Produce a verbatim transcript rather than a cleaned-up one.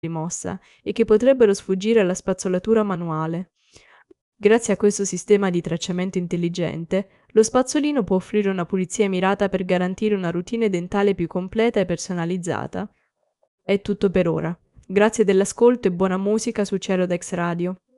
rimossa e che potrebbero sfuggire alla spazzolatura manuale. Grazie a questo sistema di tracciamento intelligente, lo spazzolino può offrire una pulizia mirata per garantire una routine dentale più completa e personalizzata. È tutto per ora. Grazie dell'ascolto e buona musica su Cerodex Radio.